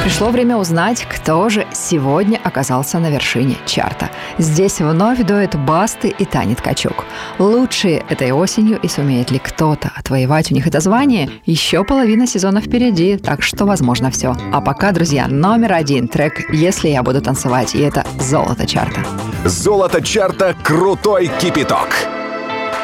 Пришло время узнать, кто же сегодня оказался на вершине чарта. Здесь вновь дуэт Басты и Тани Ткачук. Лучшие этой осенью, и сумеет ли кто-то отвоевать у них это звание? Еще половина сезона впереди, так что возможно все. А пока, друзья, номер 1 трек «Если я буду танцевать», и это золото чарта. Золото чарта «Крутой кипяток».